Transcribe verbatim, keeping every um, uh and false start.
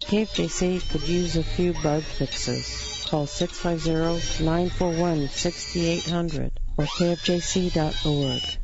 K F J C could use a few bug fixes. Call six five zero, nine four one, six eight zero zero or K F J C dot org.